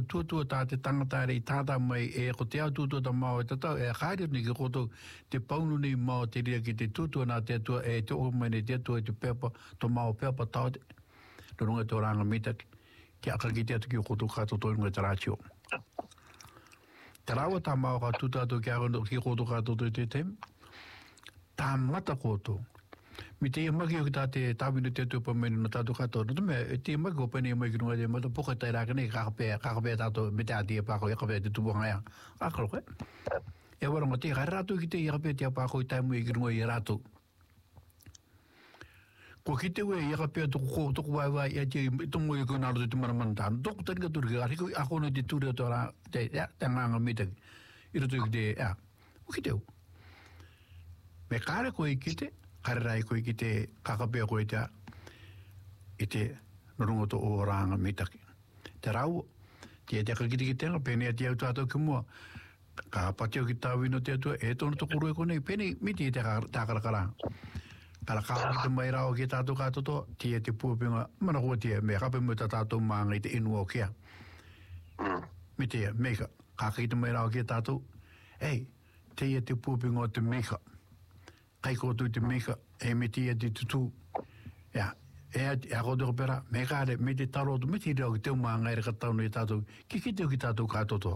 tuatua tā te tangata rei tātā mai e ko te au tuatua ta mau e tatau e haere ni ki koto te paunu ni mau te ria ki te tuatua nā te atua e te o mai ni te atua e te pepa to mau pepa tau te runga tō ranga mitaki ki aka ki te atu ki koto kato tō runga te rātio te rawa tā mau ka tūtātou ki aka ki koto kato tō te tem tā mata koto mi te maki o ki tā te tāwina te atua pa meni no tātou kato no tume te maki o pene mai ki runga te mata poka tai rāka nei kakapea tātou me te ati e pāko e kapea te tupuanga ea akaro koe e waranga te kai rātou ki te i kapea te a pāko i taimu e ki runga i rātou ko ki te ue i kapea toko waiwai e te tongo i kunaro te maramana tāna toko taringa turi ki ariko i ako no te tūrea tō rā te nganga mitaki i roto i ki te ea o ki te u me kāre koe i ki te karerai koe ki te kakapea koe te i te norungoto o ranga mitaki. Te rau, te te kakiti ki tenga, pene a te au tātou ki mua. Ka patio ki tāwino te atua, e tono to kuru e konei, pene miti i te tākarakara. Kala kaha ki te mai rao ki tātou kātoto, te te puapinga, mana kua te me kape mo tātou maanga i te inua o kia. Miti e, meika, kaka ki te mai rao ki tātou, ei, te puapinga o te meika. Kai koto te meka e me te te tutu ya e a koto pera me kare me te taro tu me te reo ki te umanga e katau no i tātou ki te o ki tātou kātoto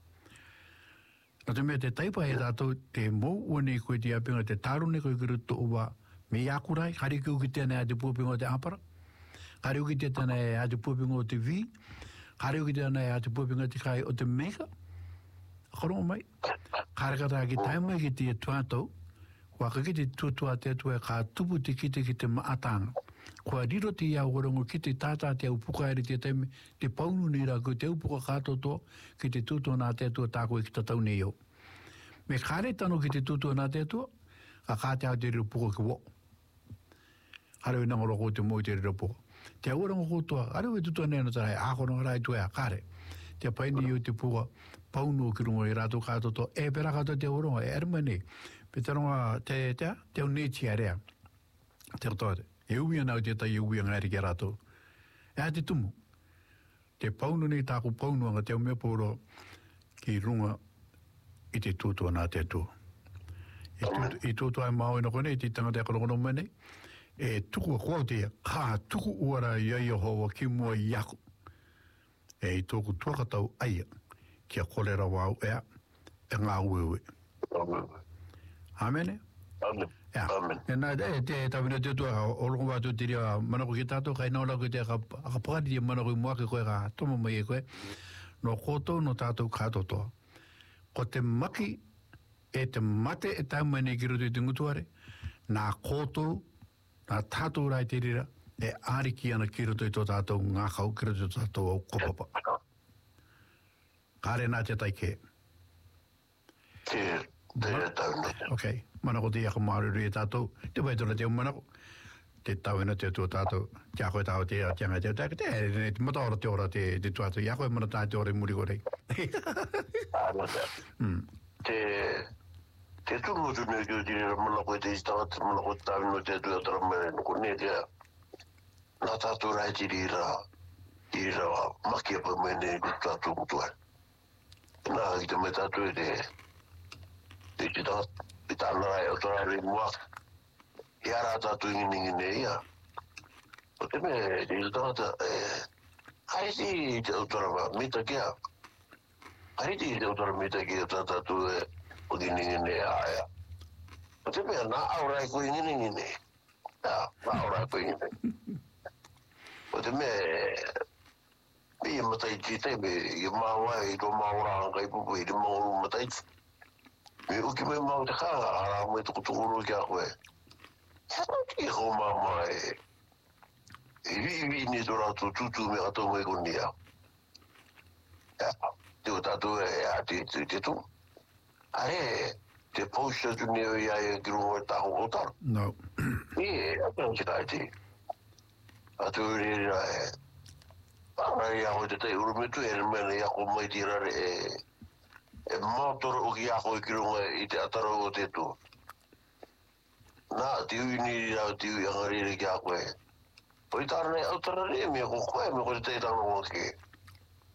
na te me te taipa e tātou te mou wane koe te apinga te taro ne koe kuru to uwa me iakurai kari ki uki tēnei a te puapinga o te apara kari uki tēnei a te puapinga o te vi kari uki tēnei a te puapinga te kai o te meka korongo mai kare kata ki taimai ki te tuatou waka ki te tuatua te atua ka tupu te kite ki te maatanga. Kua riro te iau warongo ki te tātā te au puka eri te teime, te paunu ni rā ko te upuka kātoto ki te tutua nā te atua tāko i ki tatau nei au. Me kāre tano ki te tutua nā te atua, ka kāte au te riro puka ki wo. Harewe nangoro ko te moi te riro puka. Te au warongo kotua, harewe tutua nei no tarai, ākono rai tua kāre. Te paini i te puka, paunu ki rungo i rātou kātoto, e pera kātoto te warongo, e ermane. Pe te ronga te uneti a rea. Te rotoare. E uia nau te tai uia ngāri ki rato. E a te tumu. Te paunu nei tāku paunu anga te umea pōro ki runga i te tūtua nā te tū. I tūtua e mau ina kone, i te tangata e karokono mene. E tuku a kua te kā tuku uara i aia hoa ki mua i aku. E i tōku tuakatau aia ki a kolera wau ea e ngā uewe. Amen. Amen. Ja. En te tawina te tua o longo watu te ria manako ki tātou kai nau lau te akapakati te manako i muake koe ka toma mai e koe no koto no tātou kātotoa. Ko te maki e te mate e taumane ki roto i te ngutuare nā koto nā tātou rai te rira e āriki ana ki roto i tō tātou ngākau ki roto i tō tātou au kopapa. Kāre nā te taike. Ok, manako te iaka maaruri e tātou, te waitona te manako, te tauina te atua tātou, te ako e tāo te atianga te atua, te mataora te ora te tuatou, iako e mana tā te ora i muri korei. Te tūrutu nei ki o tira manako e te istangata, manako te tāwino te atua tara mene, nuko ne te nā tātou rai tirira makia pa mene ki tātou mutua. Nā ki te me tātou e te i tāna rai o tōra rei mua i ara tātou ingine ia o te me i tangata haiti i te autora mita kia haiti i te autora mita kia tātou e o ingine ia o te me nā aurai ko ingine nā aurai ko ingine o te me i matai tite me i mawai i tō maura angai pupu i te mauru matai me uki me mau te kāga, ara me tuku tukuru ki a koe. Hana ki ho mama e. I vi ni tō rātou tutu me ato me kunia. Te o tātou e a te tu. Are, te posta tu neo i aia ki rungo e tāhu o taru. No. Ato ki tai te. Ato rira e. Ara i aho te tei urumetu e mena i ako mai tirare e mātoro o ki ako i ki runga i te ataro o te tū. Nā, tiu i ni rau tiu i angarire ki ako e. Poi tāra nei au tara rea mea ko koe me ko te teitano o ke.